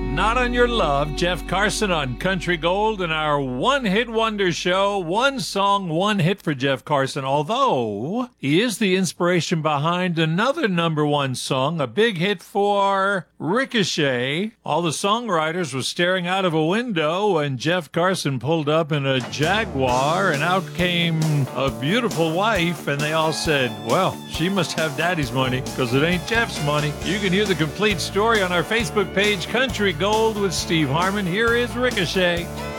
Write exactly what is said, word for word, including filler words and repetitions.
Not on Your Love, Jeff Carson on Country Gold and our one-hit wonder show. One song, one hit for Jeff Carson, although he is the inspiration behind another number one song, a big hit for Ricochet. All the songwriters were staring out of a window when Jeff Carson pulled up in a Jaguar, and out came a beautiful wife, and they all said, well, she must have daddy's money because it ain't Jeff's money. You can hear the complete story on our Facebook page, Country Gold with Steve Harmon. Here is Ricochet.